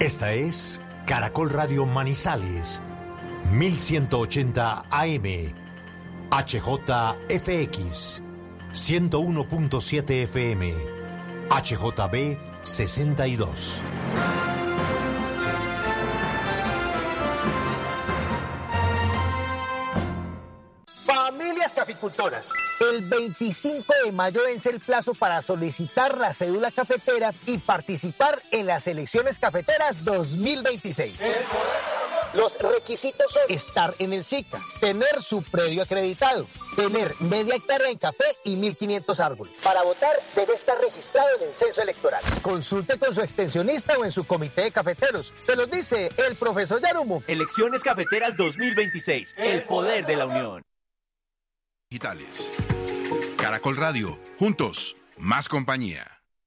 Esta es Caracol Radio Manizales, 1180 AM, HJFX, 101.7 FM, HJB 62. Familias caficultoras, el 25 de mayo vence el plazo para solicitar la cédula cafetera y participar en las elecciones cafeteras 2026. Los requisitos son estar en el SICA, tener su predio acreditado, tener media hectárea en café y 1.500 árboles. Para votar debe estar registrado en el censo electoral. Consulte con su extensionista o en su comité de cafeteros. Se los dice el profesor Yarumo. Elecciones cafeteras 2026, el poder de la unión. Digitales. Caracol Radio, juntos, más compañía.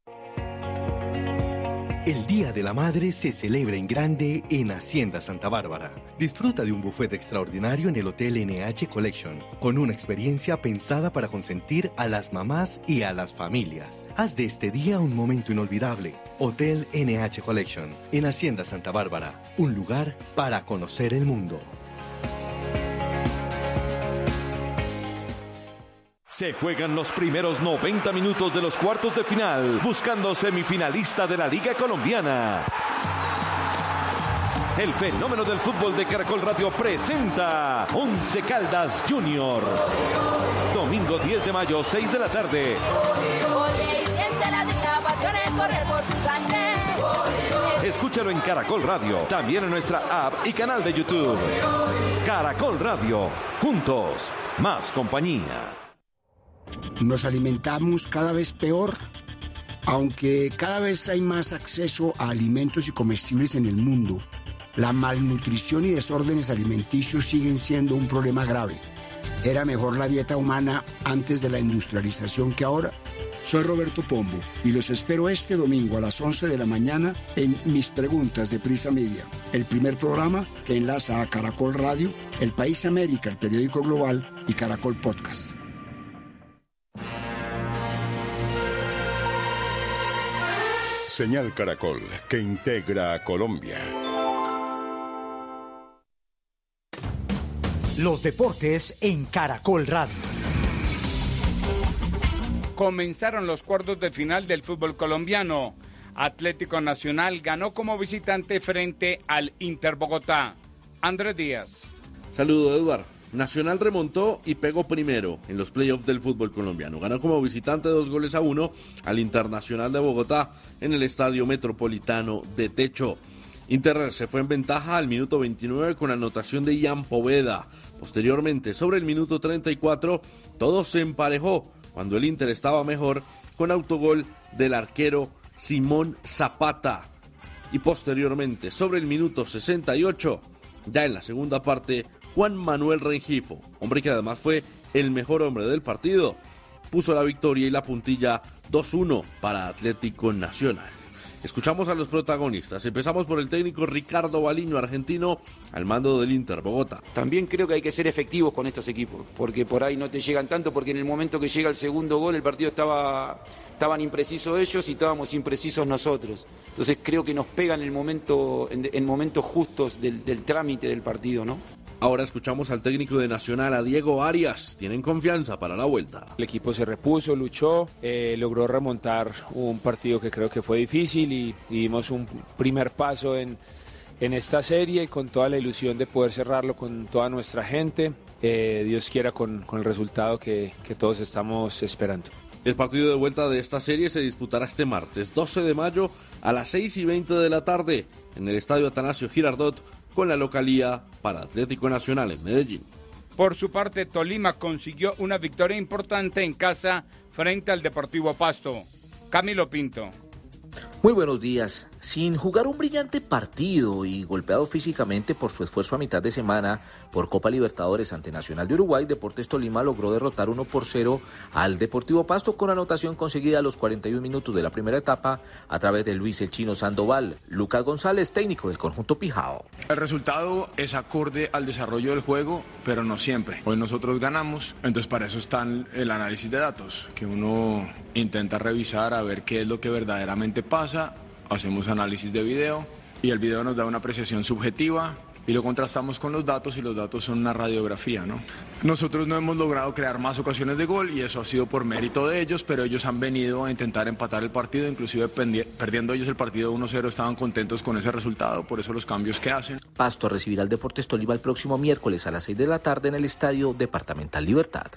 El Día de la Madre se celebra en grande en Hacienda Santa Bárbara. Disfruta de un buffet extraordinario en el Hotel NH Collection, con una experiencia pensada para consentir a las mamás y a las familias. Haz de este día un momento inolvidable. Hotel NH Collection, en Hacienda Santa Bárbara, un lugar para conocer el mundo. Se juegan los primeros 90 minutos de los cuartos de final, buscando semifinalista de la Liga Colombiana. El fenómeno del fútbol de Caracol Radio presenta Once Caldas Junior. Domingo 10 de mayo, 6 de la tarde. Escúchalo en Caracol Radio, también en nuestra app y canal de YouTube. Caracol Radio, juntos, más compañía. Nos alimentamos cada vez peor, aunque cada vez hay más acceso a alimentos y comestibles en el mundo. La malnutrición y desórdenes alimenticios siguen siendo un problema grave. ¿Era mejor la dieta humana antes de la industrialización que ahora? Soy Roberto Pombo y los espero este domingo a las 11 de la mañana en Mis Preguntas de Prisa Media, el primer programa que enlaza a Caracol Radio, El País América, el periódico global y Caracol Podcast. Señal Caracol, que integra a Colombia. Los deportes en Caracol Radio. Comenzaron los cuartos de final del fútbol colombiano. Atlético Nacional ganó como visitante frente al Inter Bogotá. Andrés Díaz. Saludo, Eduardo. Nacional remontó y pegó primero en los playoffs del fútbol colombiano. Ganó como visitante 2-1 al Internacional de Bogotá en el Estadio Metropolitano de Techo. Inter se fue en ventaja al minuto 29 con anotación de Ian Poveda. Posteriormente, sobre el minuto 34, todo se emparejó cuando el Inter estaba mejor con autogol del arquero Simón Zapata. Y posteriormente, sobre el minuto 68, ya en la segunda parte, Juan Manuel Rengifo, hombre que además fue el mejor hombre del partido, puso la victoria y la puntilla 2-1 para Atlético Nacional. Escuchamos a los protagonistas. Empezamos por el técnico Ricardo Baliño, argentino, al mando del Inter Bogotá. También creo que hay que ser efectivos con estos equipos, porque por ahí no te llegan tanto, porque en el momento que llega el segundo gol el partido estaban imprecisos ellos y estábamos imprecisos nosotros. Entonces creo que nos pegan en momentos justos del trámite del partido, ¿no? Ahora escuchamos al técnico de Nacional, a Diego Arias. Tienen confianza para la vuelta. El equipo se repuso, luchó, logró remontar un partido que creo que fue difícil y dimos un primer paso en esta serie con toda la ilusión de poder cerrarlo con toda nuestra gente. Dios quiera con el resultado que todos estamos esperando. El partido de vuelta de esta serie se disputará este martes 12 de mayo a las 6:20 de la tarde en el Estadio Atanasio Girardot, con la localía para Atlético Nacional en Medellín. Por su parte, Tolima consiguió una victoria importante en casa frente al Deportivo Pasto. Camilo Pinto. Muy buenos días. Sin jugar un brillante partido y golpeado físicamente por su esfuerzo a mitad de semana por Copa Libertadores ante Nacional de Uruguay, Deportes Tolima logró derrotar 1-0 al Deportivo Pasto con anotación conseguida a los 41 minutos de la primera etapa a través de Luis el Chino Sandoval. Lucas González, técnico del conjunto Pijao. El resultado es acorde al desarrollo del juego, pero no siempre. Hoy nosotros ganamos, entonces para eso está el análisis de datos, que uno intenta revisar a ver qué es lo que verdaderamente pasa. Hacemos análisis de video y el video nos da una apreciación subjetiva y lo contrastamos con los datos y los datos son una radiografía, ¿no? Nosotros no hemos logrado crear más ocasiones de gol y eso ha sido por mérito de ellos, pero ellos han venido a intentar empatar el partido, inclusive perdiendo ellos el partido 1-0 estaban contentos con ese resultado, por eso los cambios que hacen. Pasto recibirá al Deportes Tolima el próximo miércoles a las 6 de la tarde en el Estadio Departamental Libertad.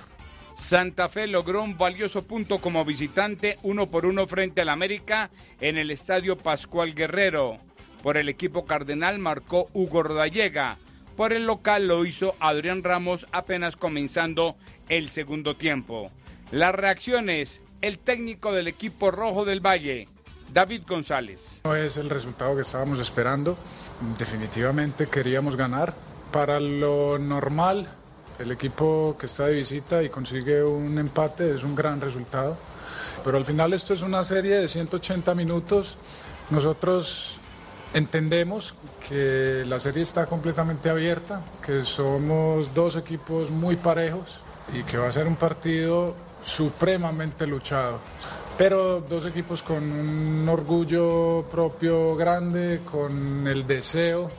Santa Fe logró un valioso punto como visitante 1-1 frente al América en el Estadio Pascual Guerrero. Por el equipo cardenal marcó Hugo Rodallega. Por el local lo hizo Adrián Ramos apenas comenzando el segundo tiempo. Las reacciones, el técnico del equipo rojo del Valle, David González. No es el resultado que estábamos esperando. Definitivamente queríamos ganar. Para lo normal, el equipo que está de visita y consigue un empate es un gran resultado. Pero al final esto es una serie de 180 minutos. Nosotros entendemos que la serie está completamente abierta, que somos dos equipos muy parejos y que va a ser un partido supremamente luchado. Pero dos equipos con un orgullo propio grande, con el deseo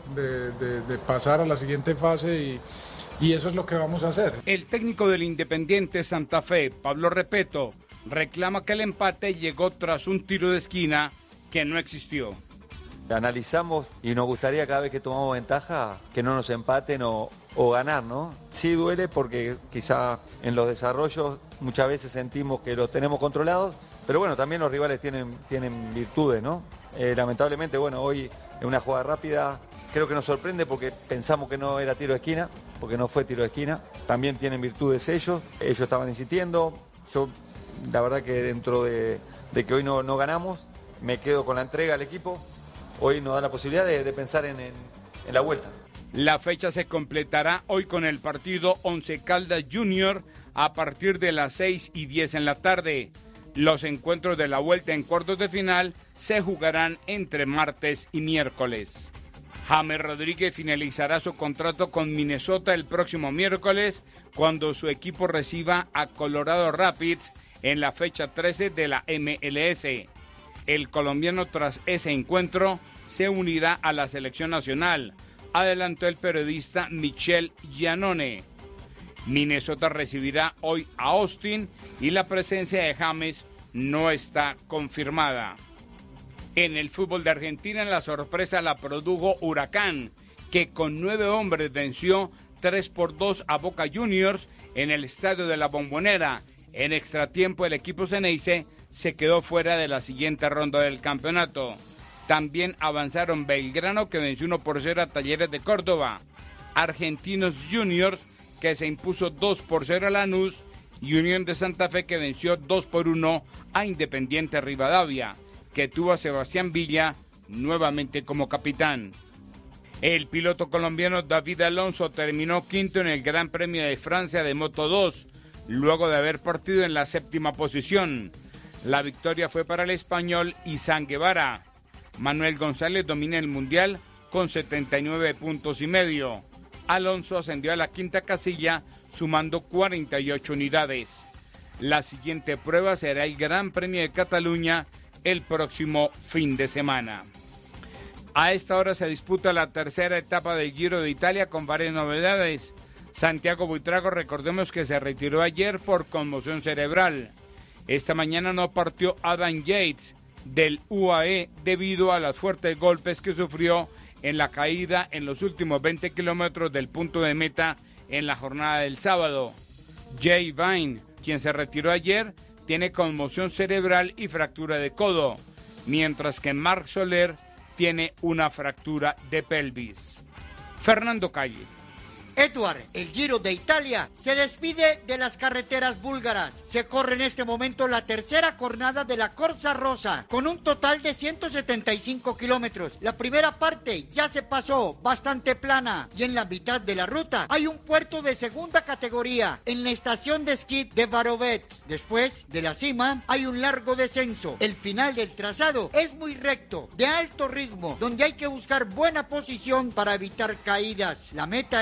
de pasar a la siguiente fase y eso es lo que vamos a hacer. El técnico del Independiente Santa Fe, Pablo Repeto, reclama que el empate llegó tras un tiro de esquina que no existió. Analizamos y nos gustaría cada vez que tomamos ventaja que no nos empaten o ganar, ¿no? Sí duele porque quizá en los desarrollos muchas veces sentimos que los tenemos controlados, pero bueno, también los rivales tienen virtudes, ¿no? Lamentablemente, bueno, hoy en una jugada rápida creo que nos sorprende porque pensamos que no era tiro de esquina, porque no fue tiro de esquina. También tienen virtudes ellos estaban insistiendo. Yo, la verdad que dentro de que hoy no ganamos, me quedo con la entrega al equipo. Hoy nos da la posibilidad de pensar en la vuelta. La fecha se completará hoy con el partido Once Caldas Junior a partir de las 6:10 en la tarde. Los encuentros de la vuelta en cuartos de final se jugarán entre martes y miércoles. James Rodríguez finalizará su contrato con Minnesota el próximo miércoles cuando su equipo reciba a Colorado Rapids en la fecha 13 de la MLS. El colombiano tras ese encuentro se unirá a la selección nacional, adelantó el periodista Michel Giannone. Minnesota recibirá hoy a Austin y la presencia de James no está confirmada. En el fútbol de Argentina la sorpresa la produjo Huracán, que con 9 hombres venció 3-2 a Boca Juniors en el Estadio de la Bombonera. En extratiempo el equipo Ceneice se quedó fuera de la siguiente ronda del campeonato. También avanzaron Belgrano, que venció 1-0 a Talleres de Córdoba, Argentinos Juniors, que se impuso 2-0 a Lanús, y Unión de Santa Fe, que venció 2-1 a Independiente Rivadavia, que tuvo a Sebastián Villa nuevamente como capitán. El piloto colombiano David Alonso terminó quinto en el Gran Premio de Francia de Moto 2, luego de haber partido en la 7ª posición. La victoria fue para el español Izan Guevara. Manuel González domina el Mundial con 79 puntos y medio. Alonso ascendió a la 5ª casilla sumando 48 unidades. La siguiente prueba será el Gran Premio de Cataluña el próximo fin de semana. A esta hora se disputa la tercera etapa del Giro de Italia con varias novedades. Santiago Buitrago, recordemos que se retiró ayer por conmoción cerebral. Esta mañana no partió Adam Yates del UAE debido a los fuertes golpes que sufrió en la caída en los últimos 20 kilómetros del punto de meta en la jornada del sábado. Jay Vine, quien se retiró ayer, tiene conmoción cerebral y fractura de codo, mientras que Marc Soler tiene una fractura de pelvis. Fernando Calle. Edward, el Giro de Italia se despide de las carreteras búlgaras. Se corre en este momento la tercera jornada de la Corsa Rosa, con un total de 175 kilómetros. La primera parte ya se pasó, bastante plana, y en la mitad de la ruta hay un puerto de segunda categoría, en la estación de esquí de Varovet. Después de la cima hay un largo descenso. El final del trazado es muy recto, de alto ritmo, donde hay que buscar buena posición para evitar caídas. La meta es en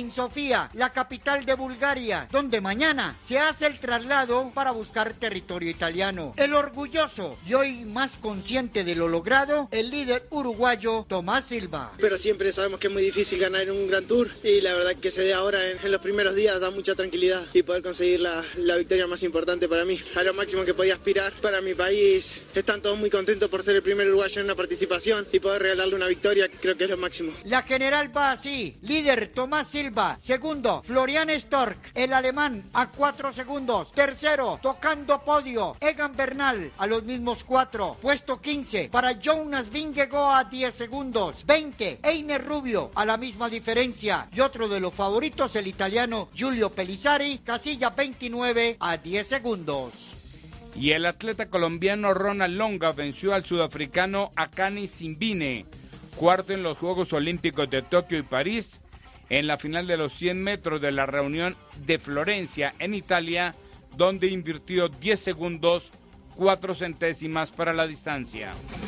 en Sofía, la capital de Bulgaria, donde mañana se hace el traslado para buscar territorio italiano. El orgulloso y hoy más consciente de lo logrado, el líder uruguayo Tomás Silva. Pero siempre sabemos que es muy difícil ganar en un Gran Tour y la verdad que se dé ahora en los primeros días da mucha tranquilidad y poder conseguir la victoria más importante para mí, a lo máximo que podía aspirar para mi país. Están todos muy contentos por ser el primer uruguayo en una participación y poder regalarle una victoria, creo que es lo máximo. La general va así: líder Tomás Silva, segundo Florian Stork, el alemán a 4 segundos, tercero tocando podio Egan Bernal a los mismos 4, puesto 15 para Jonas Vingegaard a 10 segundos, 20 Einer Rubio a la misma diferencia y otro de los favoritos, el italiano Giulio Pellizzari, casilla 29 a 10 segundos. Y el atleta colombiano Ronald Longa venció al sudafricano Akani Simbine, cuarto en los Juegos Olímpicos de Tokio y París, en la final de los 100 metros de la reunión de Florencia en Italia, donde invirtió 10 segundos 4 centésimas para la distancia.